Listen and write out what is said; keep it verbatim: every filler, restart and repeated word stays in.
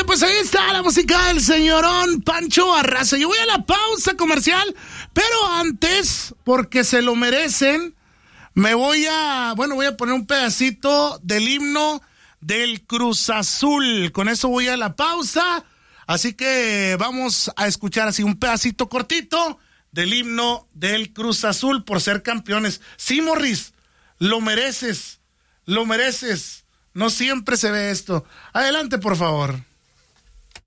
pues ahí está la música del señorón Pancho Barraza. Yo voy a la pausa comercial, pero antes, porque se lo merecen, me voy a, bueno, voy a poner un pedacito del himno del Cruz Azul. Con eso voy a la pausa, así que vamos a escuchar así un pedacito cortito del himno del Cruz Azul por ser campeones. Sí, Morris, lo mereces, lo mereces. No siempre se ve esto. Adelante, por favor.